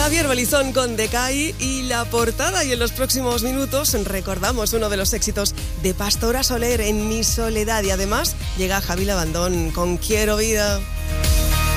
Javier Balizón con Decay y la portada, y en los próximos minutos recordamos uno de los éxitos de Pastora Soler, En mi soledad, y además llega Javi Labandón con Quiero vida.